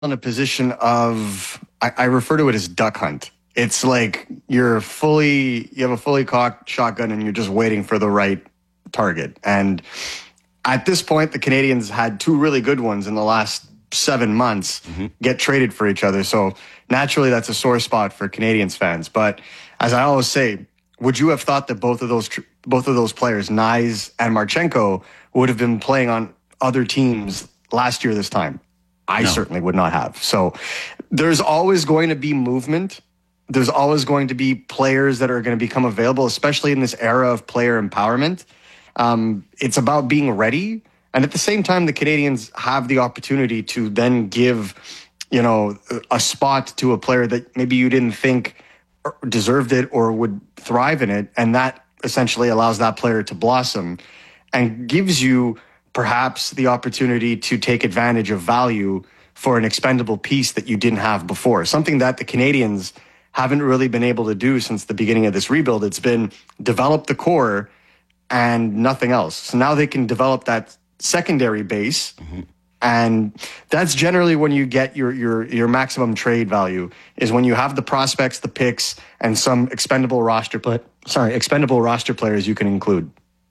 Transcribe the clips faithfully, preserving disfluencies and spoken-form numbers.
in a position of, I, I refer to it as duck hunt. It's like you're fully, you have a fully cocked shotgun and you're just waiting for the right target. And at this point, the Canadiens had two really good ones in the last seven months mm-hmm. get traded for each other. So naturally, that's a sore spot for Canadiens fans. But as I always say, would you have thought that both of those both of those players, Knies and Marchenko, would have been playing on other teams last year this time? I no. certainly would not have. So there's always going to be movement. There's always going to be players that are going to become available, especially in this era of player empowerment. Um, it's about being ready. And at the same time, the Canadiens have the opportunity to then give, you know, a spot to a player that maybe you didn't think deserved it or would thrive in it. And that essentially allows that player to blossom and gives you perhaps the opportunity to take advantage of value for an expendable piece that you didn't have before. Something that the Canadiens haven't really been able to do since the beginning of this rebuild. It's been develop the core and nothing else. So now they can develop that secondary base, mm-hmm. and that's generally when you get your your your maximum trade value, is when you have the prospects, the picks, and some expendable roster play, sorry, expendable roster players you can include.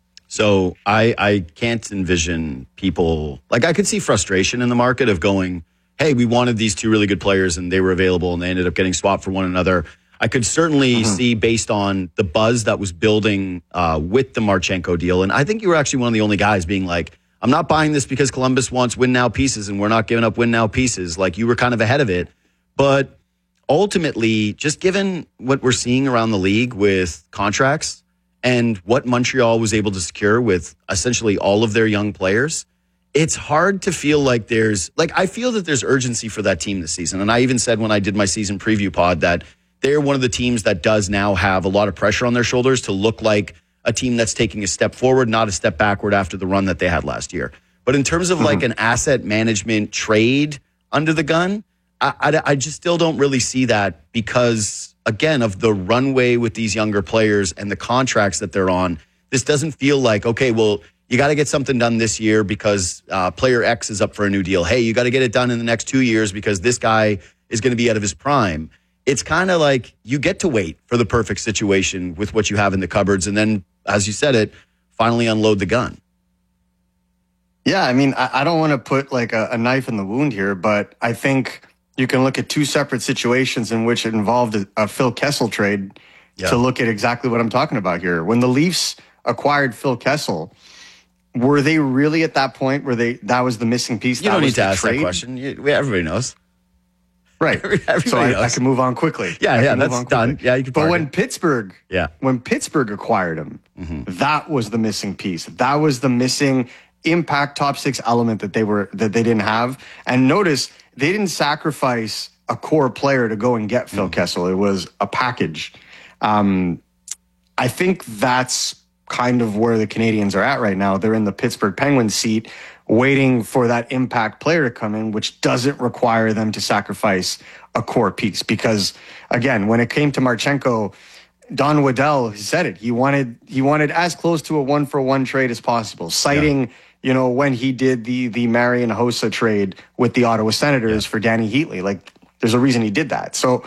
So I I can't envision people, like, I could see frustration in the market of going, hey, we wanted these two really good players and they were available and they ended up getting swapped for one another. I could certainly mm-hmm. see, based on the buzz that was building uh, with the Marchenko deal, and I think you were actually one of the only guys being like, I'm not buying this because Columbus wants win-now pieces and we're not giving up win-now pieces. Like, you were kind of ahead of it. But ultimately, just given what we're seeing around the league with contracts and what Montreal was able to secure with essentially all of their young players, it's hard to feel like there's, like, I feel that there's urgency for that team this season. And I even said when I did my season preview pod that they're one of the teams that does now have a lot of pressure on their shoulders to look like a team that's taking a step forward, not a step backward after the run that they had last year. But in terms of mm-hmm. like an asset management trade under the gun, I, I, I just still don't really see that because, again, of the runway with these younger players and the contracts that they're on. This doesn't feel like, okay, well, you got to get something done this year because uh, player X is up for a new deal. Hey, you got to get it done in the next two years because this guy is going to be out of his prime. It's kind of like you get to wait for the perfect situation with what you have in the cupboards and then, as you said it, finally unload the gun. Yeah, I mean, I, I don't want to put like a, a knife in the wound here, but I think you can look at two separate situations in which it involved a, a Phil Kessel trade yeah. to look at exactly what I'm talking about here. When the Leafs acquired Phil Kessel, were they really at that point where they that was the missing piece? You don't that need to ask trade? that question. You, everybody knows. Right. Everybody so I, knows. I can move on quickly. Yeah, yeah, that's done. Yeah, you can. But park when it. Pittsburgh, yeah, when Pittsburgh acquired him, mm-hmm. that was the missing piece. That was the missing impact top six element that they were that they didn't have. And notice they didn't sacrifice a core player to go and get Phil mm-hmm. Kessel. It was a package. Um, I think that's kind of where the Canadiens are at right now. They're in the Pittsburgh Penguins seat, waiting for that impact player to come in, which doesn't require them to sacrifice a core piece. Because, again, when it came to Marchenko, Don Waddell said it. He wanted he wanted as close to a one-for-one trade as possible, citing, yeah. you know, when he did the the Marian Hossa trade with the Ottawa Senators yeah. for Danny Heatley. Like, there's a reason he did that. So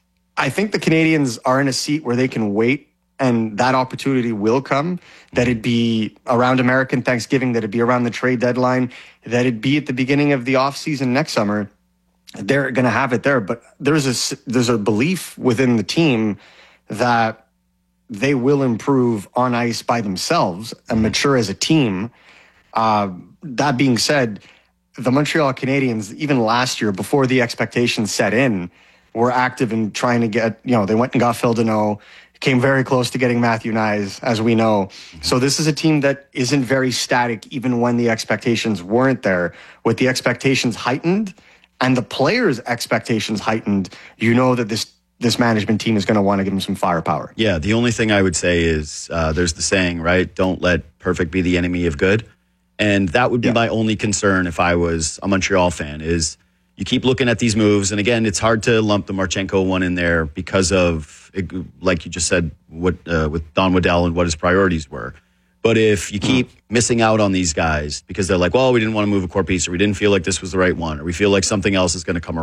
I think the Canadiens are in a seat where they can wait, and that opportunity will come, that it be around American Thanksgiving, that it be around the trade deadline, that it be at the beginning of the offseason next summer. They're going to have it there. But there's a, there's a belief within the team that they will improve on ice by themselves and mature as a team. Uh, that being said, the Montreal Canadiens, even last year, before the expectations set in, were active in trying to get, you know, they went and got Phil Deneau, came very close to getting Matthew Knies, as we know. Mm-hmm. So this is a team that isn't very static, even when the expectations weren't there. With the expectations heightened and the players' expectations heightened, you know that this this management team is going to want to give them some firepower. Yeah, the only thing I would say is uh, there's the saying, right? Don't let perfect be the enemy of good. And that would be yeah. my only concern if I was a Montreal fan, is you keep looking at these moves. And again, it's hard to lump the Marchenko one in there because of, like you just said, what uh, with Don Waddell and what his priorities were. But if you keep mm. missing out on these guys because they're like, well, we didn't want to move a core piece, or we didn't feel like this was the right one, or we feel like something else is going to come around.